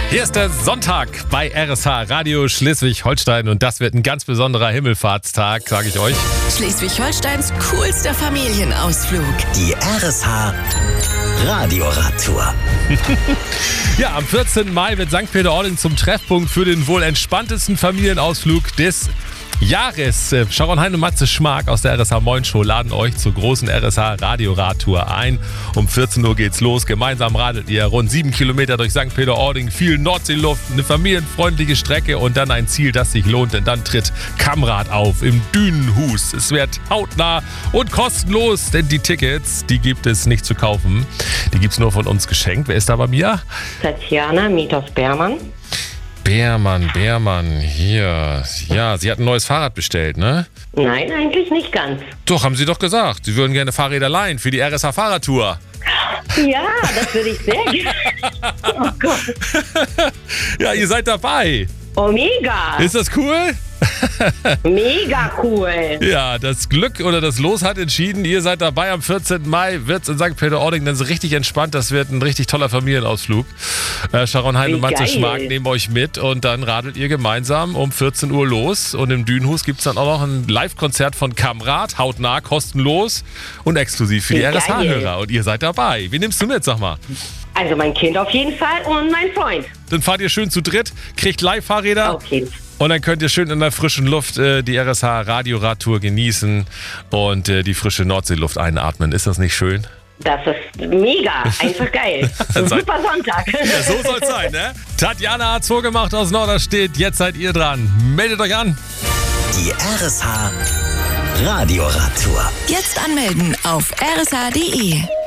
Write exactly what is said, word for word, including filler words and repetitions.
Hier ist der Sonntag bei R S H Radio Schleswig-Holstein und das wird ein ganz besonderer Himmelfahrtstag, sage ich euch. Schleswig-Holsteins coolster Familienausflug. Die R S H Radioradtour. Ja, am vierzehnten Mai wird Sankt Peter-Ording zum Treffpunkt für den wohl entspanntesten Familienausflug des Jahres. Sharon Hein und Matze Schmark aus der R S H Moin Show laden euch zur großen R S H Radioradtour ein. Um vierzehn Uhr geht's los. Gemeinsam radelt ihr rund sieben Kilometer durch Sankt Peter-Ording, viel Nordseeluft, eine familienfreundliche Strecke und dann ein Ziel, das sich lohnt, denn dann tritt Kamrad auf im Dünenhus. Es wird hautnah und kostenlos, denn die Tickets, die gibt es nicht zu kaufen. Die gibt's nur von uns geschenkt. Wer ist da bei mir? Tatjana Mieters-Beermann. Beermann, Beermann, hier. Ja, Sie hatten ein neues Fahrrad bestellt, ne? Nein, eigentlich nicht ganz. Doch, haben Sie doch gesagt. Sie würden gerne Fahrräder leihen für die R S H Fahrradtour. Ja, das würde ich sehr gerne. Oh Gott. Ja, ihr seid dabei. Oh, mega. Ist das cool? Mega cool. Ja, das Glück oder das Los hat entschieden. Ihr seid dabei. Am vierzehnten Mai wird es in Sankt Peter-Ording dann so richtig entspannt. Das wird ein richtig toller Familienausflug. Äh, Sharon Hein Wie und Matze geil. Schmark nehmen euch mit und dann radelt ihr gemeinsam um vierzehn Uhr los. Und im Dünenhus gibt es dann auch noch ein Live-Konzert von Kamrad, hautnah, kostenlos und exklusiv für Wie die R S H-Hörer. geil. Und ihr seid dabei. Wie nimmst du mit, sag mal? Also mein Kind auf jeden Fall und mein Freund. Dann fahrt ihr schön zu dritt, kriegt Live-Fahrräder. Auf jeden Fall. Und dann könnt ihr schön in der frischen Luft äh, die R S H Radioradtour genießen und äh, die frische Nordseeluft einatmen. Ist das nicht schön? Das ist mega. Einfach geil. Super Sonntag. Ja, so soll's sein, ne? Tatjana hat's vorgemacht aus Norderstedt. Jetzt seid ihr dran. Meldet euch an. Die R S H Radioradtour. Jetzt anmelden auf r s h punkt d e.